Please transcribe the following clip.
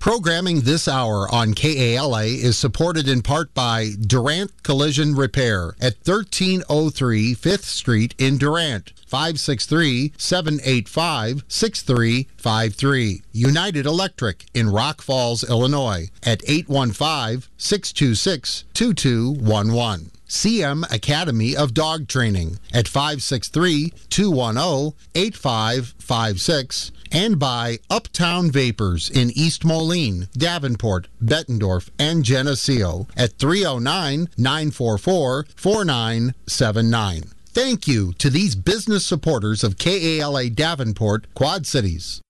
Programming this hour on KALA is supported in part by Durant Collision Repair at 1303 5th Street in Durant. 563-785-6353. United Electric in Rock Falls, Illinois at 815-626-2211. CM Academy of Dog Training at 563-210-8556. And by Uptown Vapors in East Moline, Davenport, Bettendorf, and Geneseo at 309-944-4979. Thank you to these business supporters of KALA Davenport, Quad Cities.